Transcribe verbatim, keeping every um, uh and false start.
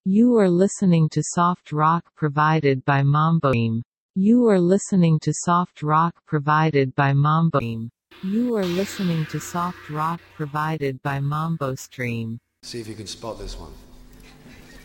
You are listening to soft rock provided by Mambo Stream. You are listening to soft rock provided by Mambo Stream. You are listening to soft rock provided by Mambo Stream. See if you can spot this one.